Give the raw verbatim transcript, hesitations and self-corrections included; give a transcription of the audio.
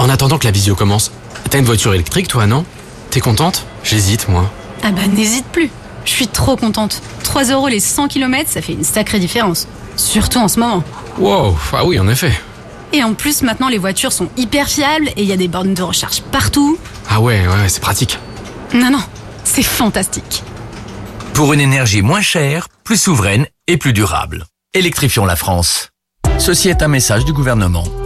En attendant que la visio commence, t'as une voiture électrique toi, non? T'es contente? J'hésite, moi. Ah bah n'hésite plus. Je suis trop contente. trois euros les cent kilomètres, ça fait une sacrée différence. Surtout en ce moment. Wow, ah oui, en effet. Et en plus, maintenant, les voitures sont hyper fiables et il y a des bornes de recharge partout. Ah ouais, ouais, c'est pratique. Non, non, c'est fantastique. Pour une énergie moins chère, plus souveraine et plus durable. Électrifions la France. Ceci est un message du gouvernement.